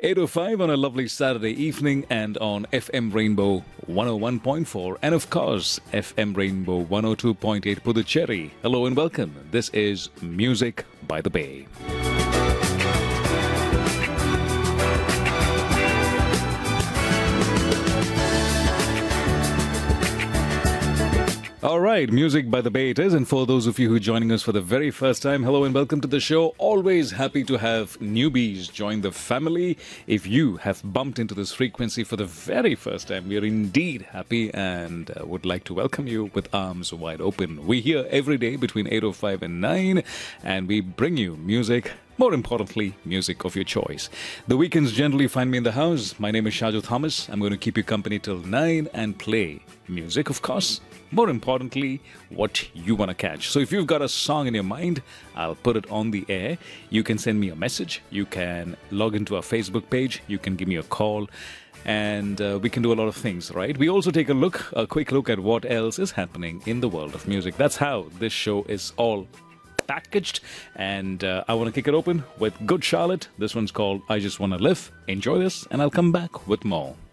8:05 on a lovely Saturday evening and on FM Rainbow 101.4 and of course FM Rainbow 102.8 Puducherry. Hello and welcome. This is Music by the Bay. All right, Music by the Bay it is. And for those of you who are joining us for the very first time, hello and welcome to the show. Always happy to have newbies join the family. If you have bumped into this frequency for the very first time, we are indeed happy and would like to welcome you with arms wide open. We're here every day between 8:05 and 9, and we bring you music. More importantly, music of your choice. The weekends generally find me in the house. My name is Shaju Thomas. I'm going to keep you company till 9 and play music, of course. More importantly, what you want to catch. So if you've got a song in your mind, I'll put it on the air. You can send me a message. You can log into our Facebook page. You can give me a call. And we can do a lot of things, right? We also take a quick look at what else is happening in the world of music. That's how this show is all packaged, and I want to kick it open with Good Charlotte. This one's called I Just Wanna Live. Enjoy this, and I'll come back with more.